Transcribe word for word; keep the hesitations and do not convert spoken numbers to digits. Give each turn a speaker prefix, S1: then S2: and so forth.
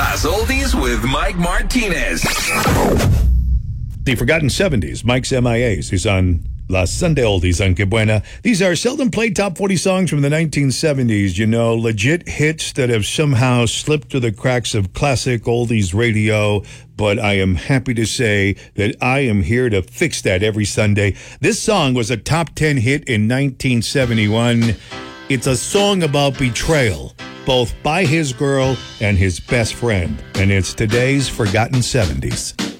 S1: Las Oldies with Mike Martinez.
S2: The Forgotten seventies, Mike's M I As. He's on Las Sunday Oldies on Que Buena. These are seldom played top forty songs from the nineteen seventies, you know, legit hits that have somehow slipped through the cracks of classic oldies radio. But I am happy to say that I am here to fix that every Sunday. This song was a top ten hit in nineteen seventy-one. It's a song about betrayal, both by his girl and his best friend. And it's today's Forgotten seventies.